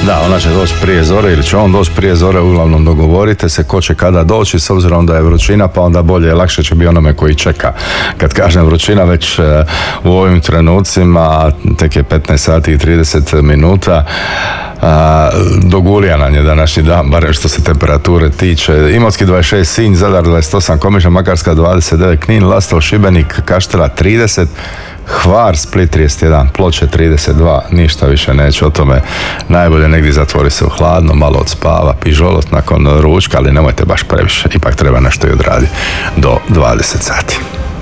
Da, ona će doći prije zore ili će on doći prije zore, uglavnom dogovorite se ko će kada doći, s obzirom da je vrućina, pa onda bolje, lakše će biti onome koji čeka. Kad kažem vrućina, već u ovim trenucima, tek je 15 sati i 30 minuta, dogulija nam je današnji dan, barem što se temperature tiče. Imotski 26, Sinj, Zadar 28, Komiža, Makarska 29, Knin, Lastovo, Šibenik, Kaštela 30, Hvar, Split 31, Ploče 32, ništa više neće o tome. Najbolje negdje zatvori se u hladno, malo odspava, pižolot nakon ručka, ali nemojte baš previše, ipak treba nešto i odraditi do 20 sati.